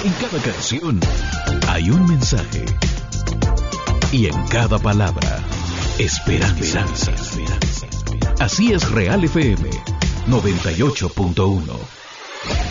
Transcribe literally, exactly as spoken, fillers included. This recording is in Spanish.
En cada canción hay un mensaje. Y en cada palabra, esperanza. Así es Real F M noventa y ocho punto uno.